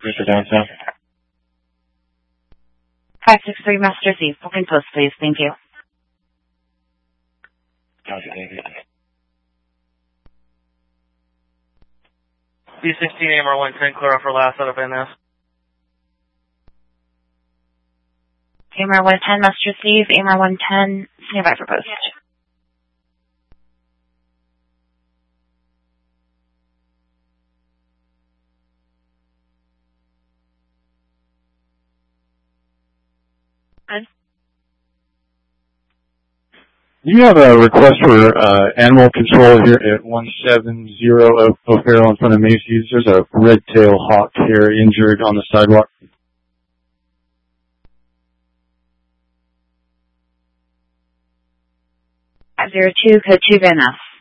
for downtown. 563 Masters Eve. Booking post, please. Thank you. Copy, thank you. B16 AMR 110, clear off for last out of NS. AMR 110 Masters Eve. AMR 110. Stand by for post. You have a request for animal control here at 170 O'Farrell in front of Macy's. There's a red-tailed hawk here injured on the sidewalk. 502, code 2 Van Ness.